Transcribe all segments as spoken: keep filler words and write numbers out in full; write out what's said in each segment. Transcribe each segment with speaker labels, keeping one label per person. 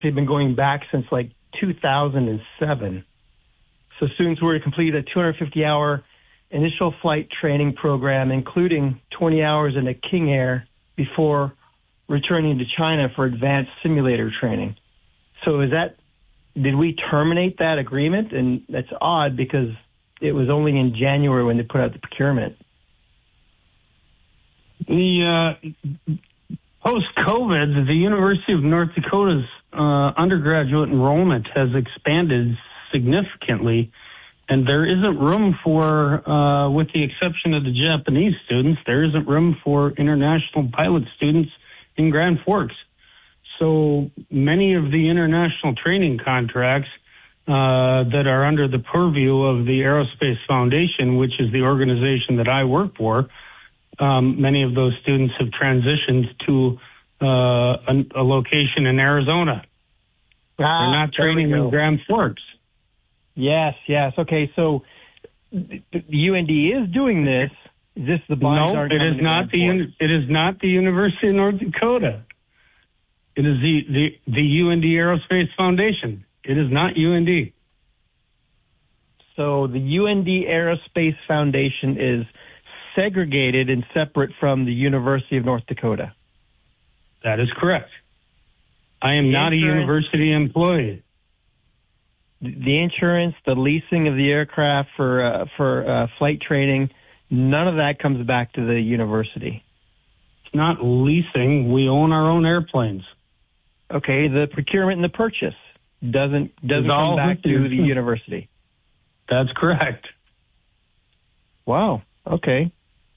Speaker 1: they've been going back since like two thousand seven. So students were to complete a two hundred fifty hour initial flight training program, including twenty hours in a King Air before returning to China for advanced simulator training. So is that, did we terminate that agreement? And that's odd because it was only in January when they put out the procurement.
Speaker 2: The uh, post-COVID, the University of North Dakota's uh, undergraduate enrollment has expanded significantly, and there isn't room for, uh, with the exception of the Japanese students, there isn't room for international pilot students in Grand Forks. So many of the international training contracts uh, that are under the purview of the Aerospace Foundation, which is the organization that I work for, um, many of those students have transitioned to uh, a, a location in Arizona. Ah, They're not training in Grand Forks.
Speaker 1: Yes, yes. Okay, so the U N D is doing this. Is this the bonds?
Speaker 2: No, it is not the it is not the University of North Dakota. It is the, the, the U N D Aerospace Foundation. It is not U N D.
Speaker 1: So the U N D Aerospace Foundation is segregated and separate from the University of North Dakota.
Speaker 2: That is correct. I am the not a university employee.
Speaker 1: The insurance, the leasing of the aircraft for uh, for uh, flight training, none of that comes back to the university.
Speaker 2: It's not leasing. We own our own airplanes.
Speaker 1: Okay, the procurement and the purchase doesn't doesn't come back to the university.
Speaker 2: That's correct.
Speaker 1: Wow. Okay.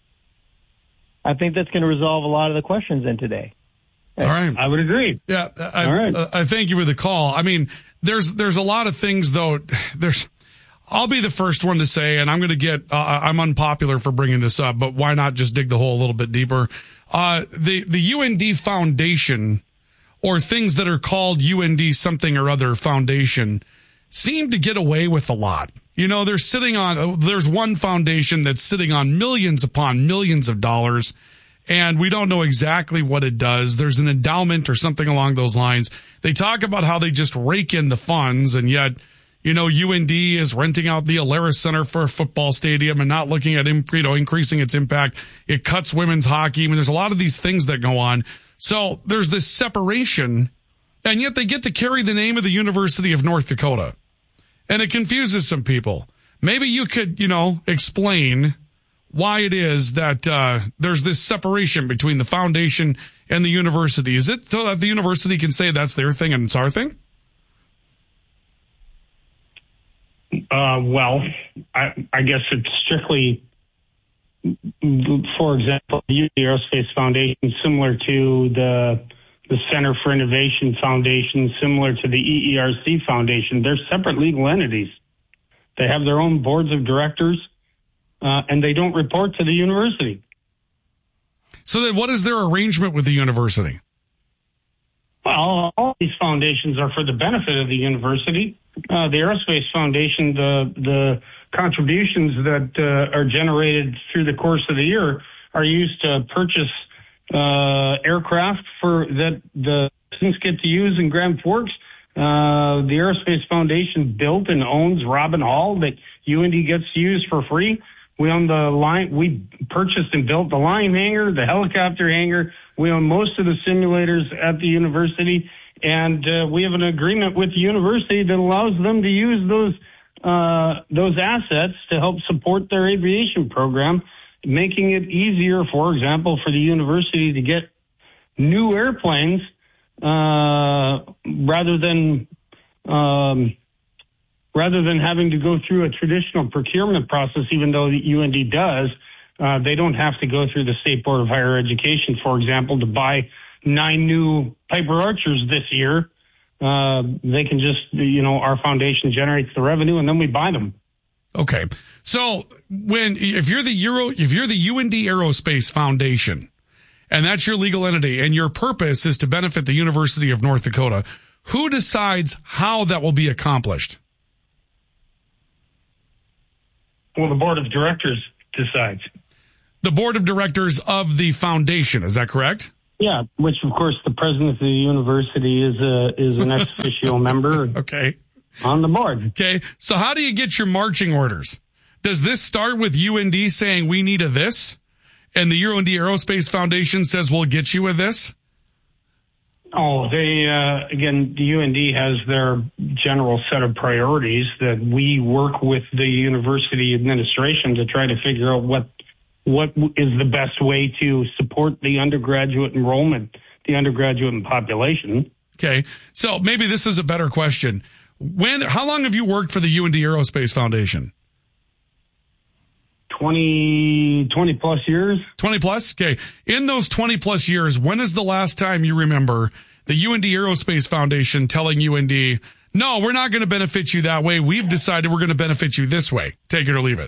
Speaker 1: I think that's going to resolve a lot of the questions in today.
Speaker 3: All right.
Speaker 2: I would agree.
Speaker 3: Yeah. I,
Speaker 2: All right.
Speaker 3: uh, I thank you for the call. I mean, there's there's a lot of things, though. There's, I'll be the first one to say, and I'm going to get, uh, I'm unpopular for bringing this up, but why not just dig the hole a little bit deeper? Uh, the, the U N D Foundation, or things that are called U N D something or other foundation, seem to get away with a lot. You know, they're sitting on, there's one foundation that's sitting on millions upon millions of dollars, and we don't know exactly what it does. There's an endowment or something along those lines. They talk about how they just rake in the funds, and yet, you know, U N D is renting out the Alaris Center for a football stadium and not looking at, you know, increasing its impact. It cuts women's hockey. I mean, there's a lot of these things that go on. So there's this separation, and yet they get to carry the name of the University of North Dakota. And it confuses some people. Maybe you could, you know, explain why it is that uh, there's this separation between the foundation and the university. Is it so that the university can say that's their thing and it's our thing?
Speaker 2: Uh, well, I, I guess it's strictly, for example, the Aerospace Foundation, similar to the the Center for Innovation Foundation, similar to the E E R C Foundation. They're separate legal entities. They have their own boards of directors, uh, and they don't report to the university.
Speaker 3: So then what is their arrangement with the university?
Speaker 2: Well, all these foundations are for the benefit of the university. Uh, the Aerospace Foundation, the the contributions that uh, are generated through the course of the year are used to purchase uh, aircraft for that the students get to use in Grand Forks. Uh, the Aerospace Foundation built and owns Robin Hall that U N D gets to use for free. We own the line. We purchased and built the line hangar, the helicopter hangar. We own most of the simulators at the university, and uh, we have an agreement with the university that allows them to use those uh, those assets to help support their aviation program, making it easier, for example, for the university to get new airplanes uh, rather than um, rather than having to go through a traditional procurement process. Even though the U N D does, uh, they don't have to go through the State Board of Higher Education, for example, to buy nine new Piper Archers this year. Uh, they can just, you know, our foundation generates the revenue and then we buy them.
Speaker 3: Okay. So when, if you're the Euro, if you're the U N D Aerospace Foundation, and that's your legal entity, and your purpose is to benefit the University of North Dakota, who decides how that will be accomplished?
Speaker 2: Well, the board of directors decides.
Speaker 3: The board of directors of the foundation, is that correct?
Speaker 2: Yeah, which of course the president of the university is a is an ex officio member.
Speaker 3: Okay.
Speaker 2: On the board.
Speaker 3: Okay. So how do you get your marching orders? Does this start with U N D saying we need a this, and the U N D Aerospace Foundation says we'll get you a this?
Speaker 2: Oh, they, uh, again, the U N D has their general set of priorities that we work with the university administration to try to figure out what what is the best way to support the undergraduate enrollment, the undergraduate population.
Speaker 3: Okay. So maybe this is a better question. When, how long have you worked for the U N D Aerospace Foundation?
Speaker 2: twenty, twenty plus years.
Speaker 3: twenty plus? Okay. In those twenty plus years, when is the last time you remember the U N D Aerospace Foundation telling U N D, no, we're not going to benefit you that way. We've decided we're going to benefit you this way. Take it or leave it.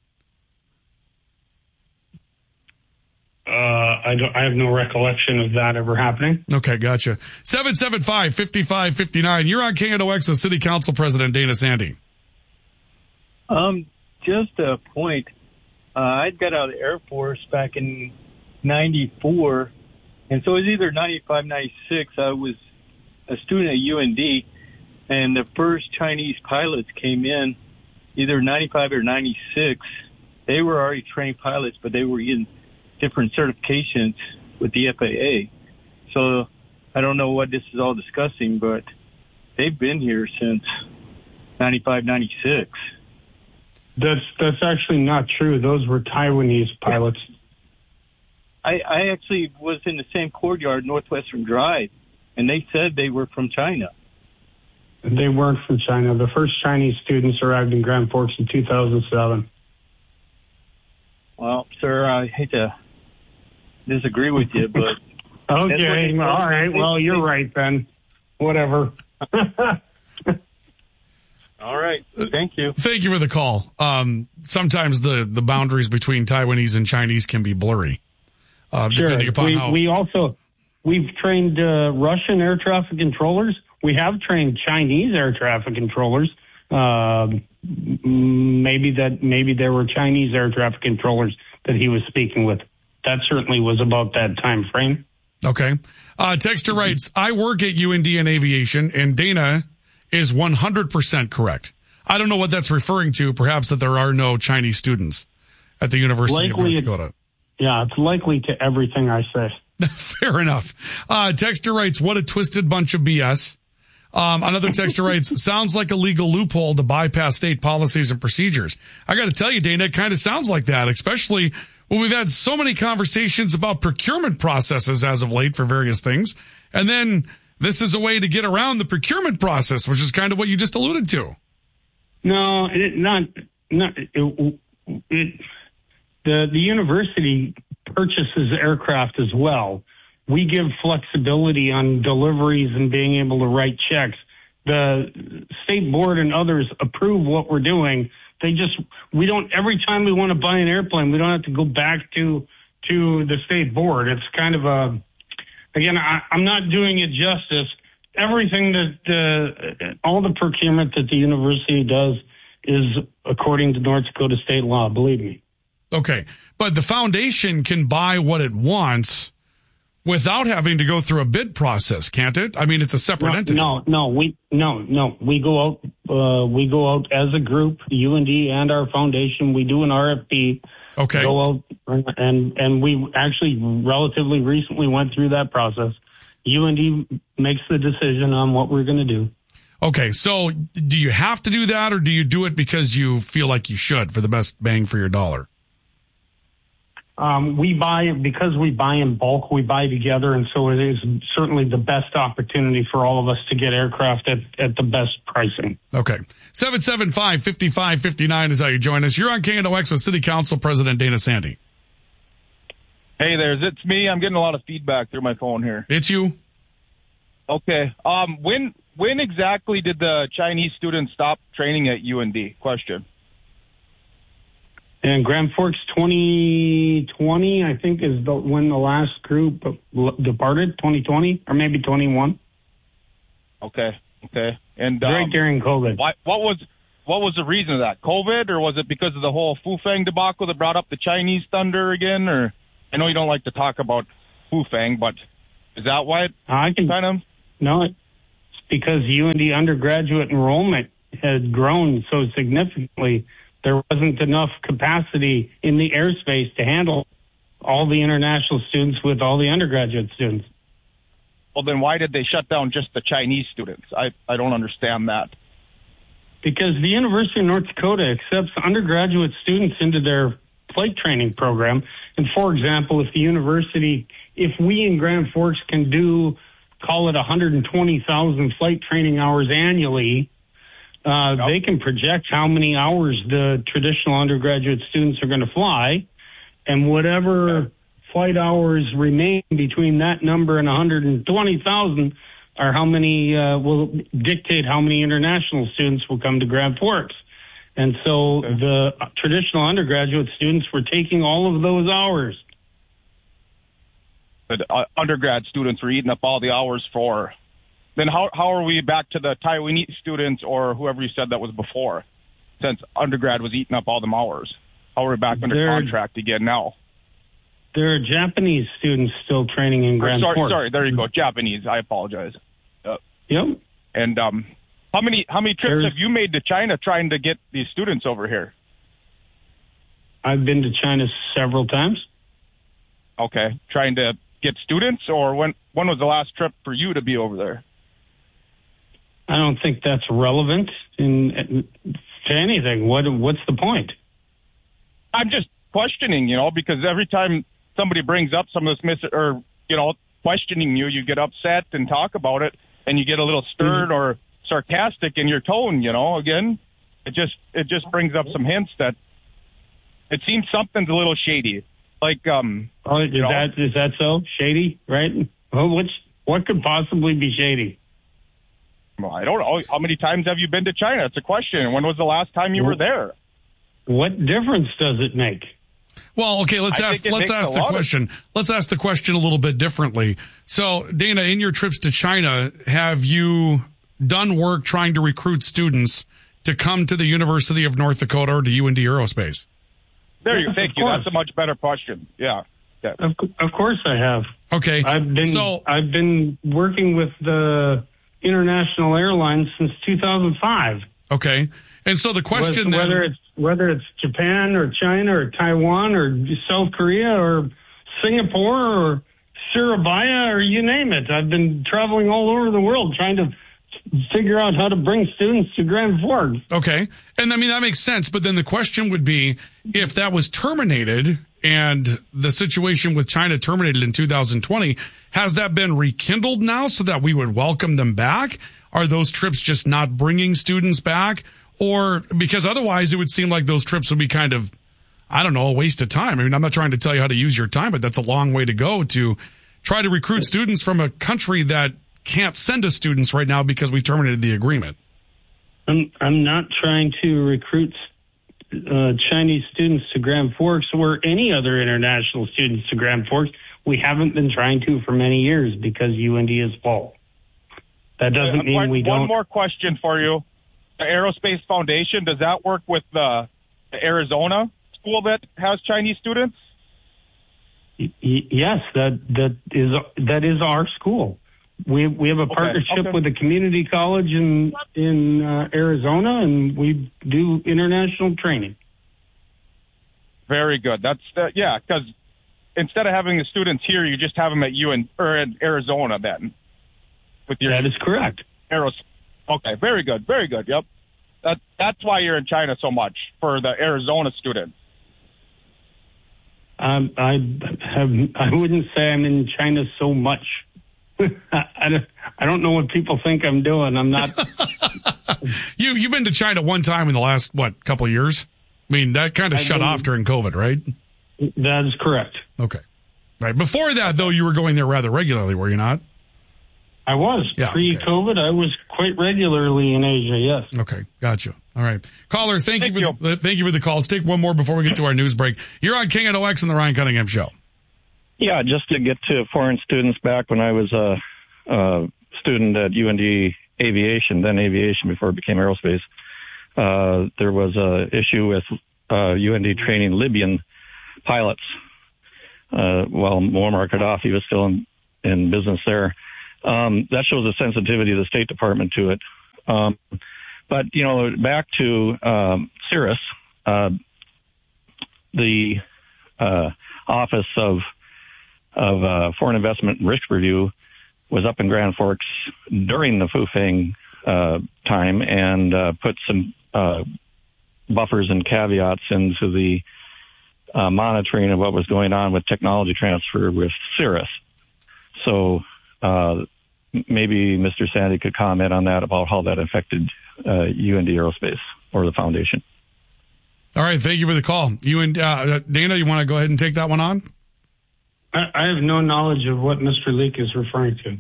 Speaker 2: Uh, I don't, I have no recollection of that ever happening.
Speaker 3: Okay. Gotcha. seven seven five, five five five nine. You're on K N O X with City Council President Dana Sandy.
Speaker 4: Um, just a point. Uh, I got out of the Air Force back in ninety-four, and so it was either ninety-five, ninety-six. I was a student at U N D, and the first Chinese pilots came in either ninety-five or ninety-six. They were already trained pilots, but they were getting different certifications with the F A A. So I don't know what this is all discussing, but they've been here since ninety-five, ninety-six.
Speaker 2: That's that's actually not true. Those were Taiwanese pilots.
Speaker 4: I, I actually was in the same courtyard, Northwestern Drive, and they said they were from China.
Speaker 2: They weren't from China. The first Chinese students arrived in Grand Forks in two thousand seven.
Speaker 4: Well, sir, I hate to disagree with you, but...
Speaker 2: Okay, all right. Well, you're right then. Whatever.
Speaker 4: All right. Thank you.
Speaker 3: Thank you for the call. Um, sometimes the, the boundaries between Taiwanese and Chinese can be blurry. Uh,
Speaker 2: sure.
Speaker 3: Depending upon
Speaker 2: we,
Speaker 3: how...
Speaker 2: we also, we've trained uh, Russian air traffic controllers. We have trained Chinese air traffic controllers. Uh, maybe that, maybe there were Chinese air traffic controllers that he was speaking with. That certainly was about that time frame.
Speaker 3: Okay. Uh, Texter writes, I work at U N D in aviation, and Dana is one hundred percent correct. I don't know what that's referring to. Perhaps that there are no Chinese students at the University
Speaker 2: likely
Speaker 3: of North Dakota.
Speaker 2: Yeah, it's likely to everything I say.
Speaker 3: Fair enough. Uh, Texter writes, what a twisted bunch of B S. Um, another texter writes, sounds like a legal loophole to bypass state policies and procedures. I got to tell you, Dana, it kind of sounds like that, especially when we've had so many conversations about procurement processes as of late for various things. And then this is a way to get around the procurement process, which is kind of what you just alluded to.
Speaker 2: No, it, not, not, it, it, the, the university purchases aircraft as well. We give flexibility on deliveries and being able to write checks. The state board and others approve what we're doing. They just, we don't, every time we want to buy an airplane, we don't have to go back to, to the state board. It's kind of a, again, I, I'm not doing it justice. Everything that, uh, all the procurement that the university does is according to North Dakota state law, believe me.
Speaker 3: Okay. But the foundation can buy what it wants without having to go through a bid process, can't it? I mean, it's a separate
Speaker 2: no,
Speaker 3: entity.
Speaker 2: No, no, we, no, no. We go out, uh, we go out as a group, U N D and our foundation. We do an R F P.
Speaker 3: Okay.
Speaker 2: Go out and, and we actually relatively recently went through that process. U N D makes the decision on what we're going to do.
Speaker 3: Okay. So do you have to do that, or do you do it because you feel like you should for the best bang for your dollar?
Speaker 2: Um, we buy, because we buy in bulk, we buy together, and so it is certainly the best opportunity for all of us to get aircraft at, at the best pricing.
Speaker 3: Okay. seven seven five, five five five nine is how you join us. You're on K N O X with City Council President Dana Sandy.
Speaker 5: Hey there, it's me. I'm getting a lot of feedback through my phone here.
Speaker 3: It's you?
Speaker 5: Okay. Um, when when exactly did the Chinese students stop training at U N D? Question.
Speaker 2: And Grand Forks twenty twenty, I think, is the, when the last group departed, twenty twenty, or maybe twenty-one.
Speaker 5: Okay, okay. And
Speaker 2: right
Speaker 5: um,
Speaker 2: during COVID.
Speaker 5: Why, what was what was the reason of that? COVID, or was it because of the whole Fufeng debacle that brought up the Chinese thunder again? Or I know you don't like to talk about Fufeng, but Is that why it
Speaker 2: I can
Speaker 5: kind of?
Speaker 2: no, it's because U N D undergraduate enrollment had grown so significantly. There wasn't enough capacity in the airspace to handle all the international students with all the undergraduate students.
Speaker 5: Well, then why did they shut down just the Chinese students? I, I don't understand that.
Speaker 2: Because the University of North Dakota accepts undergraduate students into their flight training program. And for example, if the university, if we in Grand Forks can do, call it one hundred twenty thousand flight training hours annually, uh, yep. they can project how many hours the traditional undergraduate students are going to fly. And whatever okay. flight hours remain between that number and one hundred twenty thousand are how many uh, will dictate how many international students will come to Grand Forks. And so okay. the traditional undergraduate students were taking all of those hours.
Speaker 5: The uh, undergrad students were eating up all the hours for. Then how how are we back to the Taiwanese students or whoever you said that was before? Since undergrad was eating up all them hours. How are we back under there, contract again now?
Speaker 2: There are Japanese students still training in Grand
Speaker 5: sorry,
Speaker 2: Forks.
Speaker 5: Sorry, there you go. Japanese. I apologize. Uh,
Speaker 2: yep.
Speaker 5: And um, how many how many trips There's, have you made to China trying to get these students over here?
Speaker 2: I've been to China several times.
Speaker 5: Okay, trying to get students, or when when was the last trip for you to be over there?
Speaker 2: I don't think that's relevant in, in to anything. What what's the point?
Speaker 5: I'm just questioning, you know, because every time somebody brings up some of this mis- or, you know, questioning you, you get upset and talk about it, and you get a little stirred mm-hmm. or sarcastic in your tone, you know, again, it just it just brings up some hints that it seems something's a little shady. Like, um,
Speaker 2: oh, is
Speaker 5: you know,
Speaker 2: that is that so? Shady, right? Well, what's, what could possibly be shady?
Speaker 5: Well, I don't know. How many times have you been to China? It's a question. When was the last time you well, were there?
Speaker 2: What difference does it make?
Speaker 3: Well, okay, let's
Speaker 5: I
Speaker 3: ask let's ask the question. Of- let's ask the question a little bit differently. So, Dana, in your trips to China, have you done work trying to recruit students to come to the University of North Dakota or to U N D Aerospace?
Speaker 5: There you go. Thank you. That's a much better question. Yeah. yeah.
Speaker 2: Of, of course I have.
Speaker 3: Okay.
Speaker 2: I've been
Speaker 3: so,
Speaker 2: I've been working with the international airlines since two thousand five.
Speaker 3: Okay. And so the question
Speaker 2: whether,
Speaker 3: then,
Speaker 2: whether it's whether it's Japan or China or Taiwan or South Korea or Singapore or Surabaya or you name it, I've been traveling all over the world trying to figure out how to bring students to Grand Forks.
Speaker 3: Okay. And I mean, that makes sense. But then the question would be, if that was terminated and the situation with China terminated in two thousand twenty, has that been rekindled now so that we would welcome them back? Are those trips just not bringing students back? Or because otherwise it would seem like those trips would be kind of, I don't know, a waste of time. I mean, I'm not trying to tell you how to use your time, but that's a long way to go to try to recruit students from a country that can't send us students right now because we terminated the agreement.
Speaker 2: I'm, I'm not trying to recruit uh, Chinese students to Grand Forks or any other international students to Grand Forks. We haven't been trying to for many years because U N D is full. That doesn't uh, mean
Speaker 5: one,
Speaker 2: we don't.
Speaker 5: One more question for you. The Aerospace Foundation, does that work with the, the Arizona school that has Chinese students?
Speaker 2: Y- yes, that that is that is our school. We we have a
Speaker 5: okay,
Speaker 2: partnership
Speaker 5: okay.
Speaker 2: with a community college in in uh, Arizona, and we do international training.
Speaker 5: Very good. That's uh, yeah, because instead of having the students here, you just have them at U N or in Arizona then. With your
Speaker 2: that is correct.
Speaker 5: Aeros. Okay, very good, very good. Yep, that that's why you're in China so much for the Arizona students.
Speaker 2: Um, I have I wouldn't say I'm in China so much. I don't, I don't know what people think I'm doing. I'm not.
Speaker 3: you you've been to China one time in the last what couple of years? I mean, that kind of shut been, off during COVID, right?
Speaker 2: That is correct.
Speaker 3: Okay, right. Before that, though, you were going there rather regularly, were you not?
Speaker 2: I was.
Speaker 3: Yeah,
Speaker 2: Pre-COVID,
Speaker 3: okay.
Speaker 2: I was quite regularly in Asia, yes.
Speaker 3: Okay, gotcha. All right. Caller, thank,
Speaker 5: thank
Speaker 3: you for
Speaker 5: you.
Speaker 3: The, thank you for the call. Let's take one more before we get to our news break. You're on King at O X and the Ryan Cunningham Show.
Speaker 6: Yeah, just to get to foreign students back when I was a, a student at U N D Aviation, then Aviation before it became Aerospace, uh, there was a issue with uh, U N D training Libyan pilots uh, while Muammar Gaddafi was still in in business there. Um, that shows the sensitivity of the State Department to it. Um, but, you know, back to um, Cirrus, uh, the uh, Office of, of uh, Foreign Investment and Risk Review was up in Grand Forks during the Fufeng uh, time and uh, put some uh, buffers and caveats into the uh, monitoring of what was going on with technology transfer with Cirrus. So uh, maybe Mister Sandy could comment on that, about how that affected uh, U N D Aerospace or the foundation.
Speaker 3: All right, thank you for the call. You and uh, Dana, you want to go ahead and take that one on?
Speaker 2: I, I have no knowledge of what Mister Leake is referring to.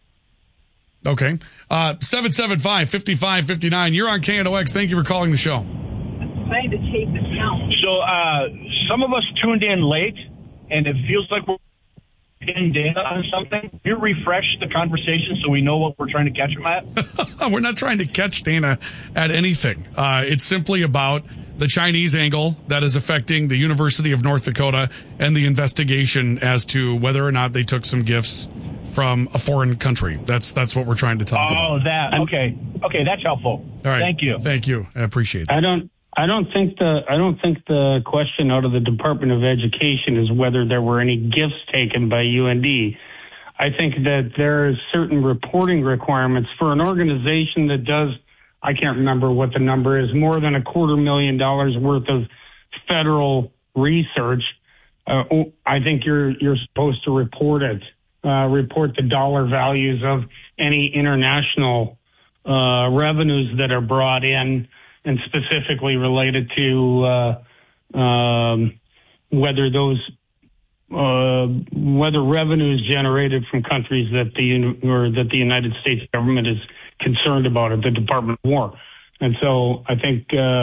Speaker 3: Okay. Uh, seven seven five, five five five nine. You're on K N O X. Thank you for calling the show.
Speaker 7: Trying to take this down.
Speaker 8: So uh, some of us tuned in late, and it feels like we're getting data on something. Can you refresh the conversation so we know what we're trying to catch them at?
Speaker 3: We're not trying to catch Dana at anything. Uh, it's simply about the Chinese angle that is affecting the University of North Dakota and the investigation as to whether or not they took some gifts from a foreign country. That's that's what we're trying to talk
Speaker 8: oh,
Speaker 3: about.
Speaker 8: Oh, that. Okay. Okay, that's helpful.
Speaker 3: All right.
Speaker 8: Thank you.
Speaker 3: Thank you. I appreciate that.
Speaker 2: I don't I don't think the I don't think the question out of the Department of Education is whether there were any gifts taken by U N D. I think that there is certain reporting requirements for an organization that does, I can't remember what the number is, more than a quarter million dollars worth of federal research. Uh, I think you're you're supposed to report it, uh, report the dollar values of any international uh, revenues that are brought in, and specifically related to uh, um, whether those uh, whether revenues generated from countries that the or that the United States government is concerned about at the Department of War. And so I think uh,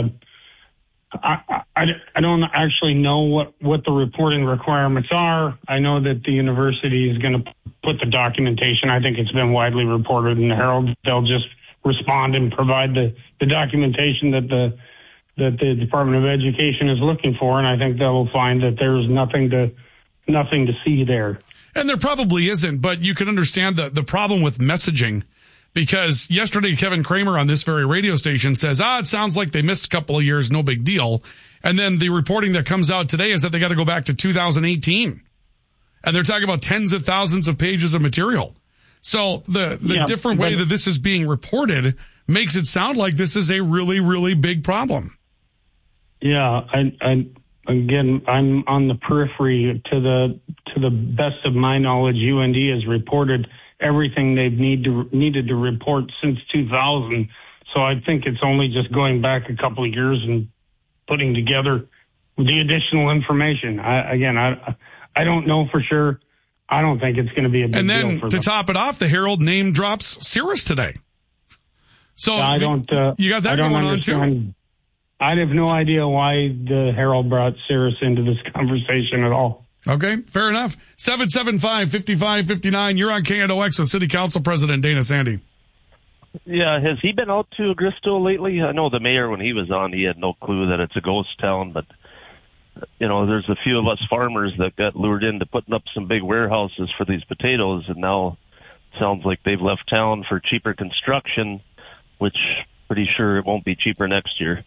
Speaker 2: I, I, I don't actually know what, what the reporting requirements are. I know that the university is going to put the documentation. I think it's been widely reported in the Herald. They'll just respond and provide the, the documentation that the that the Department of Education is looking for, and I think they will find that there's nothing to nothing to see there.
Speaker 3: And there probably isn't, but you can understand the, the problem with messaging, because yesterday Kevin Kramer on this very radio station says, ah, it sounds like they missed a couple of years, no big deal. And then the reporting that comes out today is that they got to go back to two thousand eighteen. And they're talking about tens of thousands of pages of material. So the, the
Speaker 2: yeah,
Speaker 3: different way that this is being reported makes it sound like this is a really, really big problem.
Speaker 2: Yeah, I, I again, I'm on the periphery. To the to the best of my knowledge, U N D has reported everything they've need to, needed to report since two thousand. So I think it's only just going back a couple of years and putting together the additional information. I, again, I I don't know for sure. I don't think it's going to be a big
Speaker 3: and
Speaker 2: deal
Speaker 3: then
Speaker 2: for
Speaker 3: to
Speaker 2: them.
Speaker 3: top it off, the Herald name drops Cirrus today. So
Speaker 2: I don't. Uh,
Speaker 3: you got that
Speaker 2: I don't
Speaker 3: going
Speaker 2: understand.
Speaker 3: on too.
Speaker 2: I have no idea why the Herald brought Cirrus into this conversation at all.
Speaker 3: Okay, fair enough. seven seven five, five five five nine. You're on K N O X with City Council President Dana Sandy.
Speaker 9: Yeah, has he been out to Agristo lately? I know the mayor, when he was on, he had no clue that it's a ghost town, but, you know, there's a few of us farmers that got lured into putting up some big warehouses for these potatoes, and now it sounds like they've left town for cheaper construction, which pretty sure it won't be cheaper next year.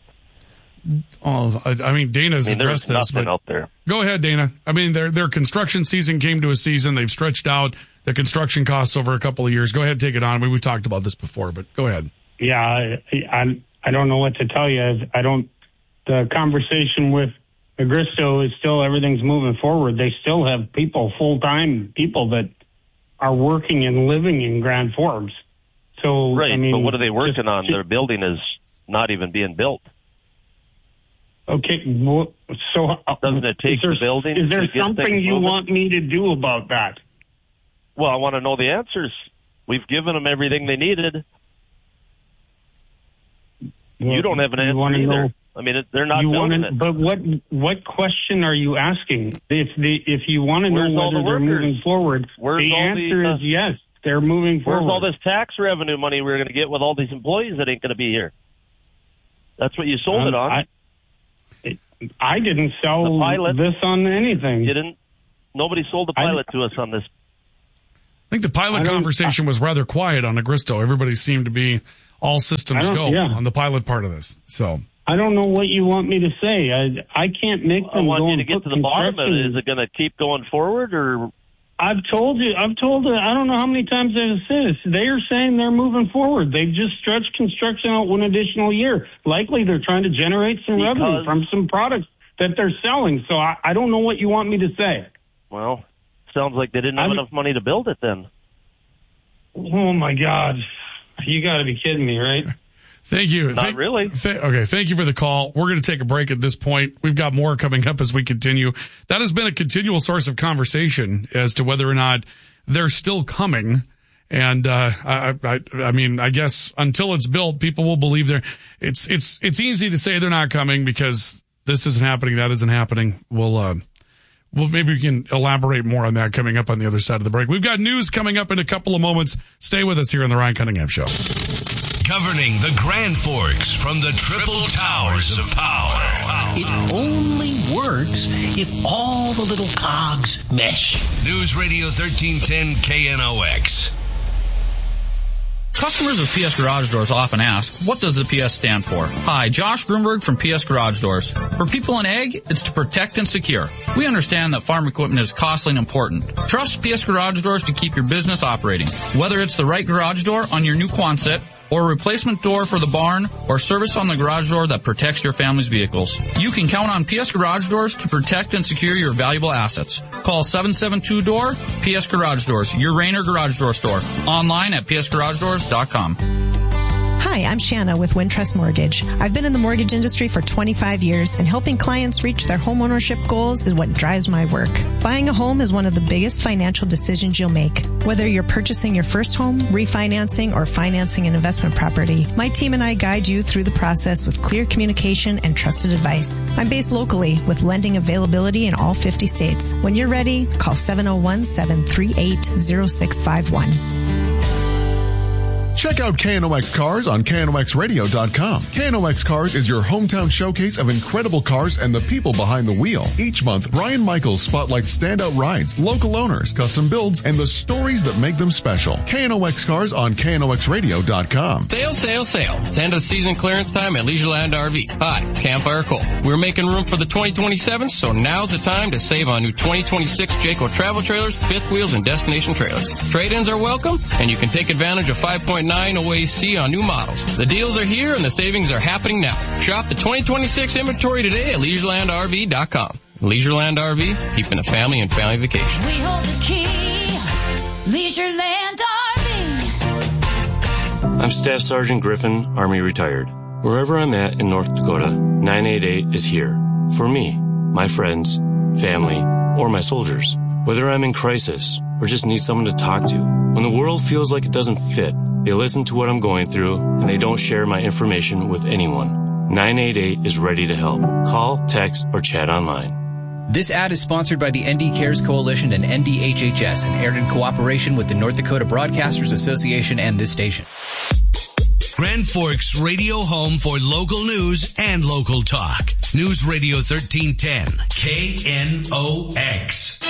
Speaker 3: Oh, I, I mean, Dana's
Speaker 9: I mean,
Speaker 3: addressed
Speaker 9: there's
Speaker 3: this,
Speaker 9: nothing
Speaker 3: but
Speaker 9: out there.
Speaker 3: Go ahead, Dana. I mean, their their construction season came to a season. They've stretched out the construction costs over a couple of years. Go ahead, take it on. I mean, we talked about this before, but go ahead.
Speaker 2: Yeah, I, I, I don't know what to tell you. I don't. The conversation with Agristo is still, everything's moving forward. They still have people, full time people that are working and living in Grand Forks. So
Speaker 9: right,
Speaker 2: I mean,
Speaker 9: but what are they working
Speaker 2: just,
Speaker 9: on? Their building is not even being built.
Speaker 2: Okay, well, so uh,
Speaker 9: doesn't it take
Speaker 2: is there,
Speaker 9: the building?
Speaker 2: Is there
Speaker 9: to get
Speaker 2: something
Speaker 9: things
Speaker 2: you
Speaker 9: moving?
Speaker 2: want me to do about that?
Speaker 9: Well, I want to know the answers. We've given them everything they needed.
Speaker 2: Well,
Speaker 9: you don't have an answer either.
Speaker 2: Know,
Speaker 9: I mean, it, they're not
Speaker 2: you
Speaker 9: building
Speaker 2: wanna,
Speaker 9: it.
Speaker 2: But what what question are you asking? If the if you want to know
Speaker 9: Where's all
Speaker 2: whether
Speaker 9: the
Speaker 2: they're
Speaker 9: workers?
Speaker 2: moving forward,
Speaker 9: Where's
Speaker 2: the
Speaker 9: all
Speaker 2: answer
Speaker 9: the, uh,
Speaker 2: is yes, they're moving forward.
Speaker 9: Where's all this tax revenue money we're going to get with all these employees that ain't going to be here? That's what you sold
Speaker 2: um,
Speaker 9: it on.
Speaker 2: I, it, I didn't sell
Speaker 9: The pilot.
Speaker 2: this on anything.
Speaker 9: You didn't. Nobody sold the pilot to us on this.
Speaker 3: I think the pilot conversation was rather quiet on Agristo. Everybody seemed to be all systems go
Speaker 2: yeah.
Speaker 3: on the pilot part of this. So
Speaker 2: I don't know what you want me to say. I I can't make them
Speaker 9: I want
Speaker 2: go
Speaker 9: you to
Speaker 2: and
Speaker 9: get
Speaker 2: put
Speaker 9: to the bottom of it.
Speaker 2: construction-
Speaker 9: Is it going to keep going forward, or
Speaker 2: I've told you, I've told you, I don't know how many times I've said this. They are saying they're moving forward. They've just stretched construction out one additional year. Likely they're trying to generate some
Speaker 9: Because-
Speaker 2: revenue from some products that they're selling. So I, I don't know what you want me to say.
Speaker 9: well, sounds like they didn't have
Speaker 2: I'm-
Speaker 9: enough money to build it then.
Speaker 2: Oh, my God. You got to be kidding me, right?
Speaker 3: thank you.
Speaker 9: Not
Speaker 3: Thank-
Speaker 9: really.
Speaker 3: th- okay, thank you for the call. We're going to take a break at this point. We've got more coming up as we continue. That has been a continual source of conversation as to whether or not they're still coming. And uh, I, I, I mean, I guess until it's built, people will believe they're. It's it's it's easy to say they're not coming because this isn't happening, that isn't happening. We'll. Uh, Well, maybe we can elaborate more on that coming up on the other side of the break. We've got news coming up in a couple of moments. Stay with us here on the Ryan Cunningham Show.
Speaker 10: Covering the Grand Forks from the Triple Towers of Power.
Speaker 11: It only works if all the little cogs mesh.
Speaker 10: News Radio thirteen ten K N O X.
Speaker 12: Customers of P S Garage Doors often ask, what does the P S stand for? Hi, Josh Grunberg from P S Garage Doors. For people in ag, it's to protect and secure. We understand that farm equipment is costly and important. Trust P S Garage Doors to keep your business operating. Whether it's the right garage door on your new Quonset, or a replacement door for the barn, or service on the garage door that protects your family's vehicles. You can count on P S Garage Doors to protect and secure your valuable assets. Call seven seven two D O O R, P S Garage Doors, your Rainer Garage Door store. Online at P S garage doors dot com.
Speaker 13: Hi, I'm Shanna with Wintrust Mortgage. I've been in the mortgage industry for twenty-five years, and helping clients reach their homeownership goals is what drives my work. Buying a home is one of the biggest financial decisions you'll make. Whether you're purchasing your first home, refinancing, or financing an investment property, my team and I guide you through the process with clear communication and trusted advice. I'm based locally with lending availability in all fifty states. When you're ready, call seven oh one, seven three eight, oh six five one.
Speaker 14: Check out K N O X Cars on K N O X radio dot com. K N O X Cars is your hometown showcase of incredible cars and the people behind the wheel. Each month, Brian Michaels spotlights standout rides, local owners, custom builds, and the stories that make them special. K N O X Cars on K N O X radio dot com.
Speaker 15: Sale, sale, sale. It's end of the season clearance time at Leisureland R V. Hi, Campfire Cole. We're making room for the twenty twenty-seven, so now's the time to save on new twenty twenty-six Jayco travel trailers, fifth wheels, and destination trailers. Trade-ins are welcome, and you can take advantage of five point nine O A C on new models. The deals are here, and the savings are happening now. Shop the twenty twenty-six inventory today at Leisureland R V dot com. Leisureland R V, keeping the family and family vacation.
Speaker 16: We hold the key, Leisureland R V.
Speaker 17: I'm Staff Sergeant Griffin, Army retired. Wherever I'm at in North Dakota, nine eight eight is here. For me, my friends, family, or my soldiers. Whether I'm in crisis or just need someone to talk to. When the world feels like it doesn't fit, they listen to what I'm going through, and they don't share my information with anyone. nine eight eight is ready to help. Call, text, or chat online.
Speaker 18: This ad is sponsored by the N D Cares Coalition and N D H H S and aired in cooperation with the North Dakota Broadcasters Association and this station.
Speaker 10: Grand Forks radio home for local news and local talk. News Radio thirteen ten, K N O X.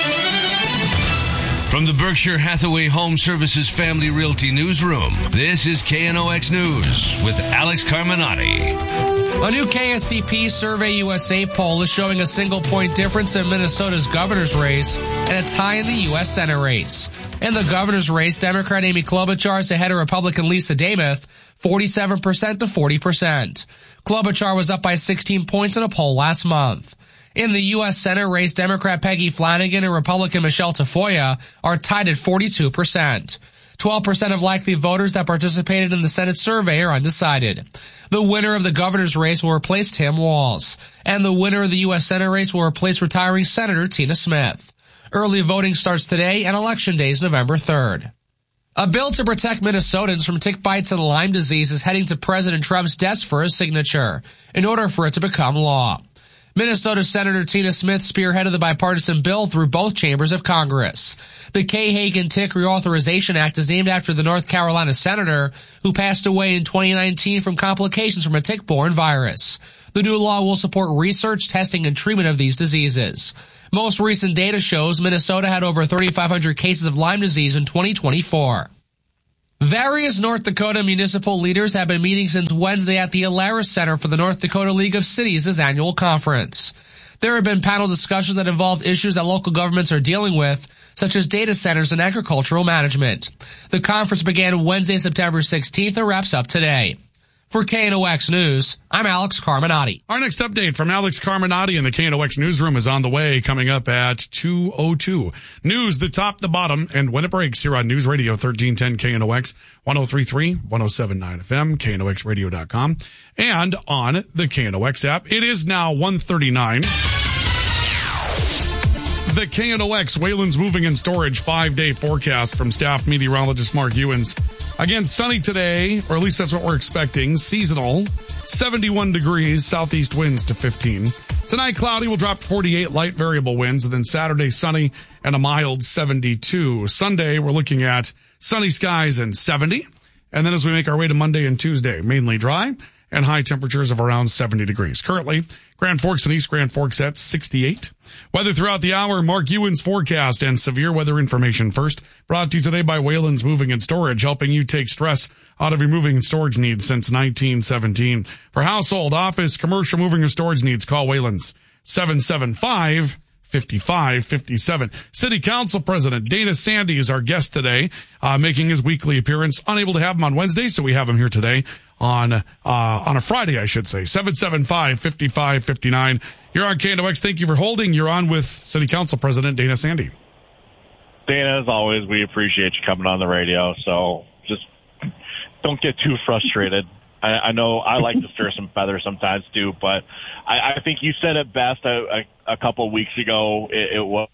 Speaker 10: From the Berkshire Hathaway Home Services Family Realty Newsroom, this is K N O X News with Alex Carminati.
Speaker 19: A new K S T P Survey U S A poll is showing a single point difference in Minnesota's governor's race and a tie in the U S Senate race. In the governor's race, Democrat Amy Klobuchar is ahead of Republican Lisa Demuth, forty-seven percent to forty percent. Klobuchar was up by sixteen points in a poll last month. In the U S Senate race, Democrat Peggy Flanagan and Republican Michelle Tafoya are tied at forty-two percent. twelve percent of likely voters that participated in the Senate survey are undecided. The winner of the governor's race will replace Tim Walz, and the winner of the U S Senate race will replace retiring Senator Tina Smith. Early voting starts today, and Election Day is November third. A bill to protect Minnesotans from tick bites and Lyme disease is heading to President Trump's desk for his signature, in order for it to become law. Minnesota Senator Tina Smith spearheaded the bipartisan bill through both chambers of Congress. The Kay Hagan Tick Reauthorization Act is named after the North Carolina senator who passed away in twenty nineteen from complications from a tick-borne virus. The new law will support research, testing, and treatment of these diseases. Most recent data shows Minnesota had over thirty-five hundred cases of Lyme disease in twenty twenty-four. Various North Dakota municipal leaders have been meeting since Wednesday at the Alaris Center for the North Dakota League of Cities' annual conference. There have been panel discussions that involve issues that local governments are dealing with, such as data centers and agricultural management. The conference began Wednesday, September sixteenth and wraps up today. For K N O X News, I'm Alex Carminati.
Speaker 3: Our next update from Alex Carminati in the K N O X newsroom is on the way, coming up at two oh two. News, the top, the bottom, and when it breaks here on News Radio thirteen ten K N O X, one oh three point three, one oh seven point nine F M, K N O X radio dot com, and on the K N O X app. It is now one thirty-nine. The K N O X Wayland's Moving and Storage five-day forecast from staff meteorologist Mark Ewens. Again, sunny today, or at least that's what we're expecting. Seasonal, seventy-one degrees, southeast winds to fifteen. Tonight, cloudy, will drop to forty-eight, light variable winds. And then Saturday, sunny and a mild seventy-two. Sunday, we're looking at sunny skies and seventy. And then as we make our way to Monday and Tuesday, mainly dry and high temperatures of around seventy degrees. Currently, Grand Forks and East Grand Forks at sixty-eight. Weather throughout the hour, Mark Ewens forecast and severe weather information first. Brought to you today by Wayland's Moving and Storage, helping you take stress out of your moving and storage needs since nineteen seventeen. For household, office, commercial moving and storage needs, call Wayland's seven seven five, five five five seven. City Council President Dana Sandy is our guest today, uh, making his weekly appearance. Unable to have him on Wednesday, so we have him here today on uh on a Friday, I should say. seven seven five, five five five nine. You're on K N O X. Thank you for holding. You're on with City Council President Dana Sandy.
Speaker 5: Dana, as always, we appreciate you coming on the radio, so just don't get too frustrated. I, I know I like to stir some feathers sometimes too, but I, I think you said it best a, a, a couple of weeks ago. It, it was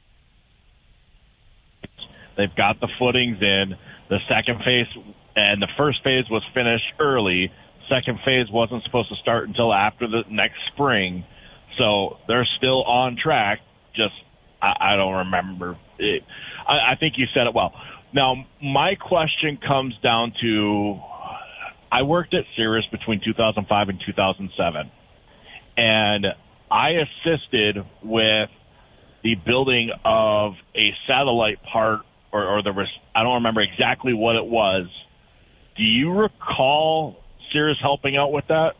Speaker 5: they've got the footings in. The second phase and the first phase was finished early. Second phase wasn't supposed to start until after the next spring, so they're still on track. Just I, I don't remember it. I, I think you said it well. Now my question comes down to, I worked at Cirrus between two thousand five and two thousand seven, and I assisted with the building of a satellite part, or, or there was, I don't remember exactly what it was. Do you recall Cirrus helping out with that?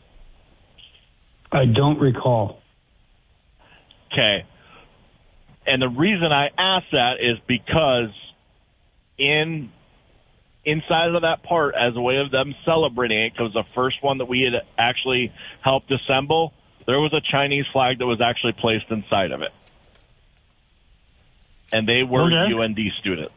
Speaker 2: I don't recall.
Speaker 5: Okay. And the reason I ask that is because in inside of that part, as a way of them celebrating it, because the first one that we had actually helped assemble, there was a Chinese flag that was actually placed inside of it. And they were okay. U N D students.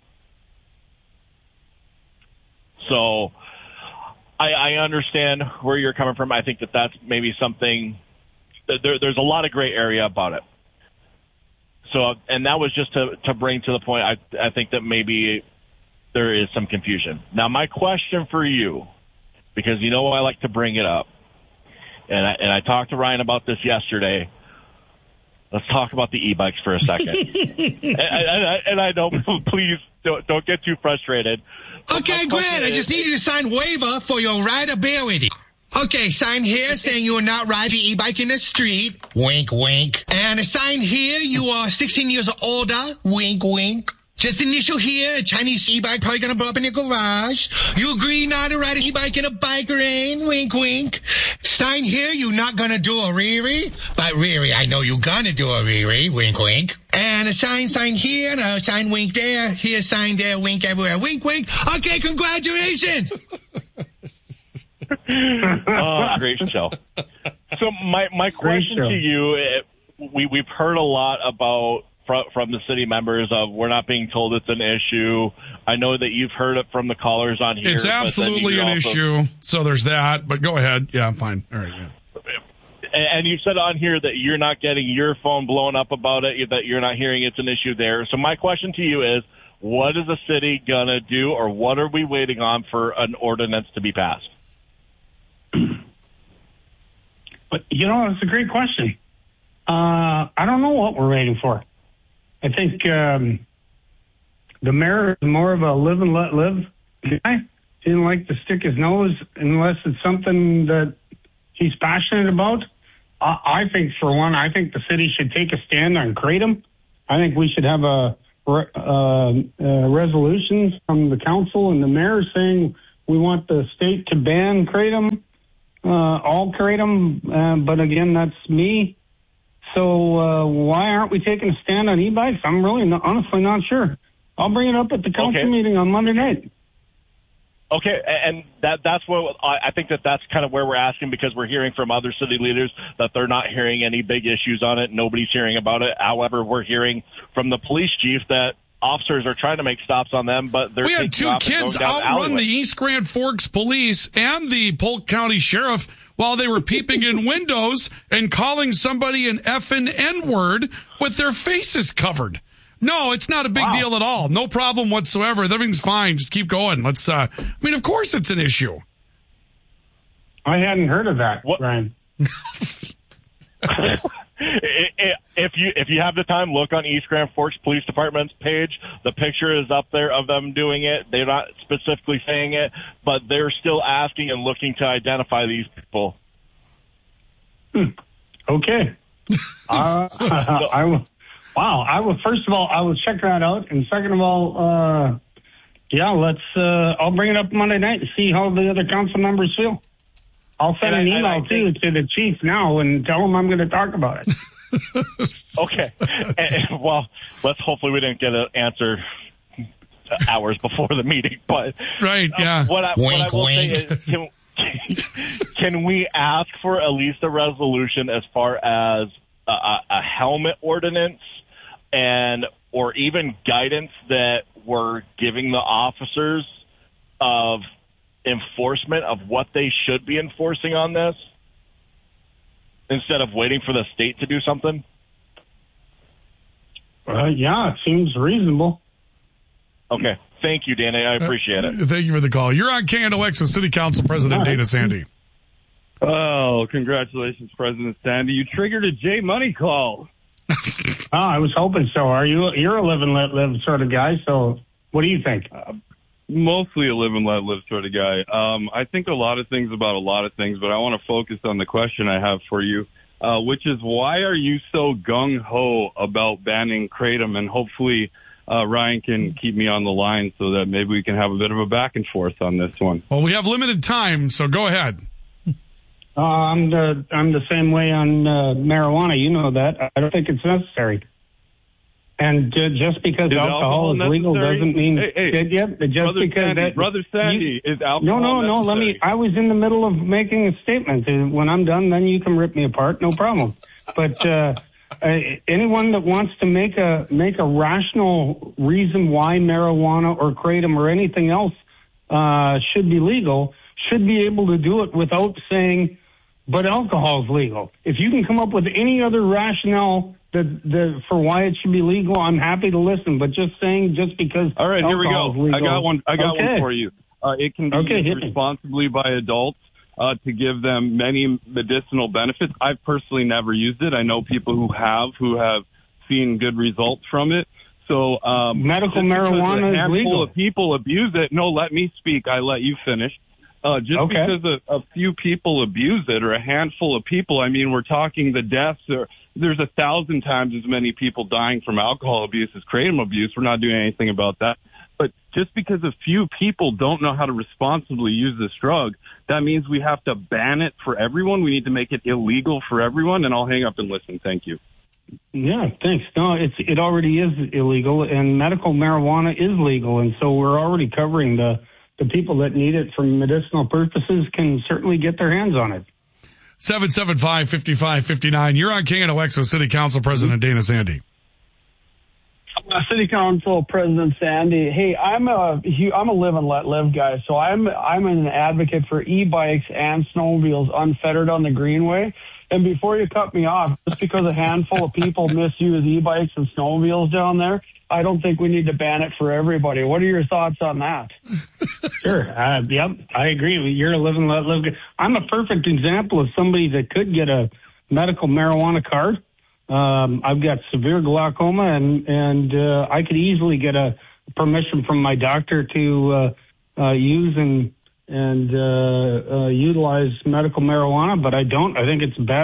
Speaker 5: So I, I understand where you're coming from. I think that that's maybe something, there, there's a lot of gray area about it. So, and that was just to, to bring to the point, I, I think that maybe there is some confusion. Now, my question for you, because you know I like to bring it up, and I, and I talked to Ryan about this yesterday. Let's talk about the e-bikes for a second. and, and, and I know, please don't, don't get too frustrated.
Speaker 11: Okay, great. I just need you to sign waiver for your rideability. Okay, sign here saying you are not riding the e-bike in the street. Wink, wink. And a sign here you are sixteen years or older. Wink, wink. Just initial here, a Chinese e-bike probably gonna blow up in your garage. You agree not to ride an e-bike in a bike lane. Wink, wink. Sign here, you're not gonna do a Riri. But Riri, I know you're gonna do a Riri. Wink, wink. And a sign, sign here, and a sign, wink there. Here, sign there, wink everywhere. Wink, wink. Okay, congratulations.
Speaker 5: Oh, great show. So my, my question to you, we, we've heard a lot about from, from the city members of we're not being told it's an issue. I know that you've heard it from the callers on here.
Speaker 3: It's absolutely an also, issue. So there's that, but go ahead. Yeah, I'm fine. All right. Yeah.
Speaker 5: And you said on here that you're not getting your phone blown up about it, that you're not hearing it's an issue there. So my question to you is, what is the city going to do, or what are we waiting on for an ordinance to be passed?
Speaker 2: But, you know, it's a great question. Uh, I don't know what we're waiting for. I think um, the mayor is more of a live and let live guy. He didn't like to stick his nose unless it's something that he's passionate about. I, I think, for one, I think the city should take a stand on Kratom. I think we should have a uh, uh, resolution from the council and the mayor saying we want the state to ban Kratom, uh, all Kratom. Uh, but again, that's me. So uh, why aren't we taking a stand on e-bikes? I'm really not, honestly not sure. I'll bring it up at the council
Speaker 5: Okay.
Speaker 2: meeting on Monday night.
Speaker 5: Okay, and that that's what I I think that that's kind of where we're asking, because we're hearing from other city leaders that they're not hearing any big issues on it. Nobody's hearing about it. However, we're hearing from the police chief that officers are trying to make stops on them, but they're
Speaker 3: We had
Speaker 5: taking
Speaker 3: two
Speaker 5: off and
Speaker 3: kids
Speaker 5: going down the
Speaker 3: outrun
Speaker 5: alleyway.
Speaker 3: the East Grand Forks police and the Polk County Sheriff while they were peeping in windows and calling somebody an effing N-word with their faces covered. No, it's not a big wow. deal at all. No problem whatsoever. Everything's fine. Just keep going. Let's, uh, I mean, of course it's an issue.
Speaker 2: I hadn't heard of that,
Speaker 5: what?
Speaker 2: Ryan.
Speaker 5: If you if you have the time, look on East Grand Forks Police Department's page. The picture is up there of them doing it. They're not specifically saying it, but they're still asking and looking to identify these people.
Speaker 2: Hmm. Okay. uh, I, I will. Wow. I will. First of all, I will check that out, and second of all, uh, yeah, let's. Uh, I'll bring it up Monday night and see how the other council members feel. I'll send
Speaker 5: and
Speaker 2: an
Speaker 5: I,
Speaker 2: email too to the chief now and tell him I'm going to talk about it.
Speaker 5: Okay. And, well, let's hopefully we didn't get an answer hours before the meeting, but
Speaker 3: right, yeah.
Speaker 5: Uh, what I,
Speaker 11: wink,
Speaker 5: what I will
Speaker 11: wink.
Speaker 5: say is, can, can we ask for at least a resolution as far as a, a helmet ordinance and or even guidance that we're giving the officers of enforcement of what they should be enforcing on this, instead of waiting for the state to do something?
Speaker 2: Uh, yeah, it seems reasonable.
Speaker 5: Okay. Thank you, Danny. I appreciate it.
Speaker 3: Uh, thank you for the call. You're on K N O X with City Council President Dana Sandy.
Speaker 20: Oh, congratulations, President Sandy. You triggered a J Money call.
Speaker 2: Oh, I was hoping so. Are you? You're a live and let live sort of guy, so what do you think?
Speaker 20: Uh, mostly a live and let live sort of guy. Um, I think a lot of things about a lot of things, but I want to focus on the question I have for you, uh, which is why are you so gung-ho about banning Kratom? And hopefully uh, Ryan can keep me on the line so that maybe we can have a bit of a back and forth on this one.
Speaker 3: Well, we have limited time, so go ahead.
Speaker 2: Uh, I'm the I'm the same way on uh, marijuana. You know that. I don't think it's necessary. And uh, just because
Speaker 20: is
Speaker 2: alcohol,
Speaker 20: alcohol
Speaker 2: is legal
Speaker 20: necessary?
Speaker 2: doesn't mean
Speaker 20: hey, hey,
Speaker 2: it, yeah, just
Speaker 20: Brother
Speaker 2: because
Speaker 20: Sandy,
Speaker 2: that
Speaker 20: Brother Sandy,
Speaker 2: you,
Speaker 20: is alcohol
Speaker 2: no, no, no. Let
Speaker 20: necessary?
Speaker 2: me. I was in the middle of making a statement. When I'm done, then you can rip me apart. No problem. But uh, uh, anyone that wants to make a make a rational reason why marijuana or kratom or anything else uh, should be legal should be able to do it without saying, but alcohol is legal. If you can come up with any other rationale that, that for why it should be legal, I'm happy to listen. But just saying, just because
Speaker 20: all right, here we go.
Speaker 2: Legal,
Speaker 20: I got one. I got
Speaker 2: okay.
Speaker 20: one for you. Uh, it can be
Speaker 2: okay,
Speaker 20: used responsibly by adults uh, to give them many medicinal benefits. I've personally never used it. I know people who have, who have seen good results from it. So um,
Speaker 2: medical marijuana
Speaker 20: a handful
Speaker 2: is legal.
Speaker 20: of people abuse it. No, let me speak. I let you finish. Uh, just
Speaker 2: okay.
Speaker 20: because a, a few people abuse it, or a handful of people, I mean, we're talking the deaths. Or, there's a thousand times as many people dying from alcohol abuse as kratom abuse. We're not doing anything about that. But just because a few people don't know how to responsibly use this drug, that means we have to ban it for everyone. We need to make it illegal for everyone. And I'll hang up and listen. Thank you.
Speaker 2: Yeah, thanks. No, it's it already is illegal, and medical marijuana is legal, and so we're already covering the. The people that need it for medicinal purposes can certainly get their hands on it.
Speaker 3: seven seven five, five five five nine. You're on K N O X with City Council President Dana Sandy.
Speaker 21: Uh, City Council President Sandy. Hey, I'm a I'm a live and let live guy, so I'm I'm an advocate for e-bikes and snowmobiles unfettered on the Greenway. And before you cut me off, just because a handful of people misuse e-bikes and snowmobiles down there, I don't think we need to ban it for everybody. What are your thoughts on that?
Speaker 2: Sure. Uh, yep, I agree. You're a live and let live guy. I'm a perfect example of somebody that could get a medical marijuana card. Um, I've got severe glaucoma, and and uh, I could easily get a permission from my doctor to uh, uh, use and and uh, uh, utilize medical marijuana, but I don't. I think it's a bad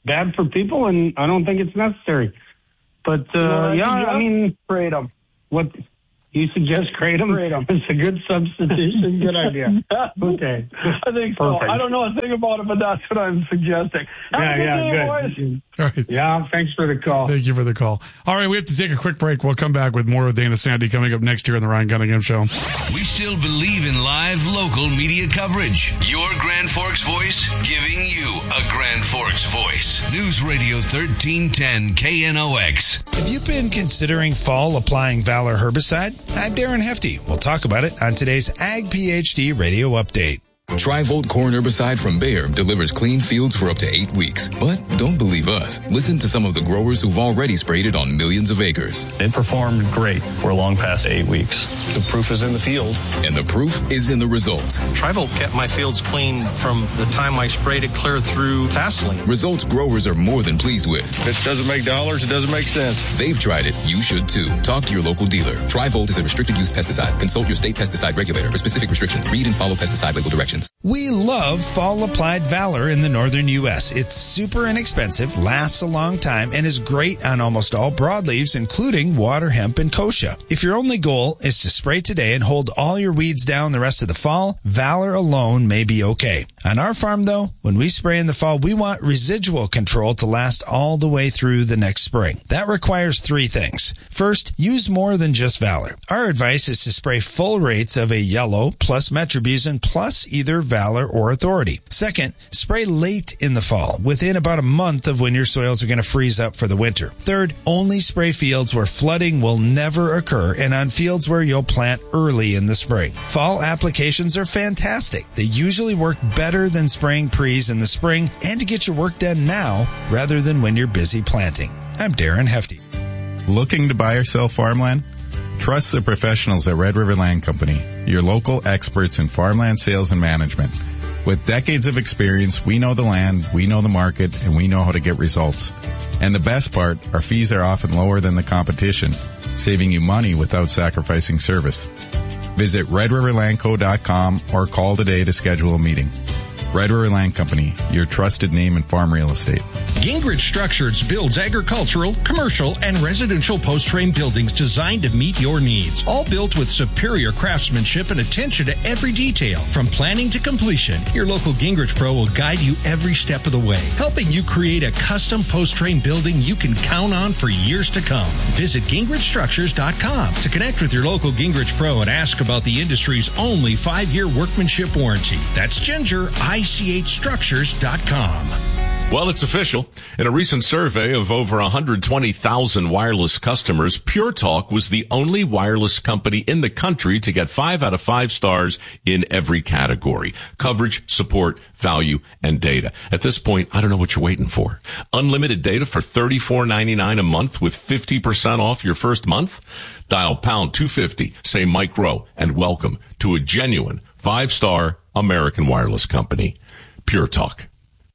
Speaker 2: bad for people, and I don't think it's necessary. But uh,
Speaker 21: No, I
Speaker 2: yeah, I
Speaker 21: suggest
Speaker 2: mean,
Speaker 21: kratom.
Speaker 2: What you suggest? Kratom.
Speaker 21: Kratom.
Speaker 2: It's a good substitution. Good idea. Okay.
Speaker 21: I think so.
Speaker 2: Perfect.
Speaker 21: I don't know a thing about it, but that's what I'm suggesting. Have
Speaker 2: Yeah,
Speaker 21: a good
Speaker 2: yeah,
Speaker 21: day,
Speaker 2: good.
Speaker 21: boys.
Speaker 3: All right.
Speaker 2: Yeah, thanks for the call.
Speaker 3: Thank you for the call. All right, we have to take a quick break. We'll come back with more with Dana Sandy coming up next here on the Ryan Cunningham Show.
Speaker 10: We still believe in live local media coverage. Your Grand Forks voice giving you a Grand Forks voice. News Radio thirteen ten K N O X.
Speaker 1: Have you been considering fall applying Valor herbicide? I'm Darren Hefty. We'll talk about it on today's Ag PhD Radio Update.
Speaker 22: Tri-Volt corn herbicide from Bayer delivers clean fields for up to eight weeks. But don't believe us. Listen to some of the growers who've already sprayed it on millions of acres.
Speaker 23: It performed great for long past eight weeks.
Speaker 22: The proof is in the field. And the proof is in the results.
Speaker 23: Tri-Volt kept my fields clean from the time I sprayed it clear through tasseling.
Speaker 22: Results growers are more than pleased with.
Speaker 23: If it doesn't make dollars, it doesn't make sense.
Speaker 22: They've tried it. You should too. Talk to your local dealer. Tri-Volt is a restricted use pesticide. Consult your state pesticide regulator for specific restrictions. Read and follow pesticide label directions.
Speaker 1: We love fall applied Valor in the northern U S. It's super inexpensive, lasts a long time, and is great on almost all broadleaves, including water hemp and kochia. If your only goal is to spray today and hold all your weeds down the rest of the fall, Valor alone may be okay. On our farm, though, when we spray in the fall, we want residual control to last all the way through the next spring. That requires three things. First, use more than just Valor. Our advice is to spray full rates of a yellow plus metribuzin plus either Valor or Authority. Second, spray late in the fall, within about a month of when your soils are going to freeze up for the winter. Third, only spray fields where flooding will never occur and on fields where you'll plant early in the spring. Fall applications are fantastic. They usually work better than spraying pre's in the spring and to get your work done now rather than when you're busy planting. I'm Darren Hefty.
Speaker 24: Looking to buy or sell farmland? Trust the professionals at Red River Land Company, your local experts in farmland sales and management. With decades of experience, we know the land, we know the market, and we know how to get results. And the best part, our fees are often lower than the competition, saving you money without sacrificing service. Visit red river land co dot com or call today to schedule a meeting. Red River Land Company, your trusted name in farm real estate.
Speaker 25: Gingrich Structures builds agricultural, commercial, and residential post-frame buildings designed to meet your needs. All built with superior craftsmanship and attention to every detail. From planning to completion, your local Gingrich Pro will guide you every step of the way, helping you create a custom post-frame building you can count on for years to come. Visit gingrich structures dot com to connect with your local Gingrich Pro and ask about the industry's only five-year workmanship warranty. That's Ginger, I C H structures dot com.
Speaker 26: Well, it's official. In a recent survey of over one hundred twenty thousand wireless customers, Pure Talk was the only wireless company in the country to get five out of five stars in every category. Coverage, support, value, and data. At this point, I don't know what you're waiting for. Unlimited data for thirty-four ninety-nine a month with fifty percent off your first month? Dial pound two fifty, say Mike Rowe, and welcome to a genuine five-star American wireless company. Pure Talk.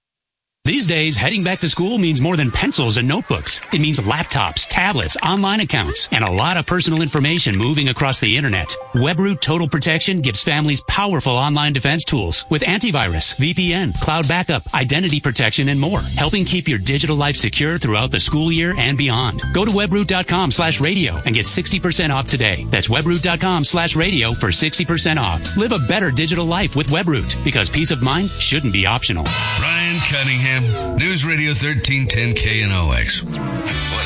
Speaker 27: These days, heading back to school means more than pencils and notebooks. It means laptops, tablets, online accounts, and a lot of personal information moving across the internet. WebRoot Total Protection gives families powerful online defense tools with antivirus, V P N, cloud backup, identity protection, and more, helping keep your digital life secure throughout the school year and beyond. Go to webroot.com slash radio and get sixty percent off today. That's webroot.com slash radio for sixty percent off. Live a better digital life with WebRoot, because peace of mind shouldn't be optional.
Speaker 10: Ryan Cunningham, News Radio thirteen ten K N O X. What